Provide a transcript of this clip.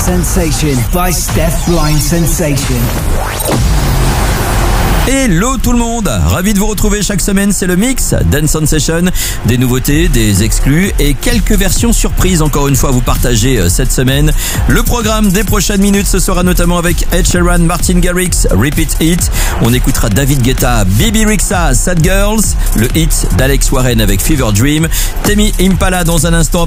Sensation by Steph Blind Sensation. Hello tout le monde, ravi de vous retrouver chaque semaine, c'est le mix Dance Sensation, des nouveautés, des exclus et quelques versions surprises encore une fois à vous partager cette semaine. Le programme des prochaines minutes, ce sera notamment avec Ed Sheeran, Martin Garrix, Repeat It. On écoutera David Guetta, Bibi Rexha, Sad Girls, le hit d'Alex Warren avec Fever Dream, Temi Impala dans un instant.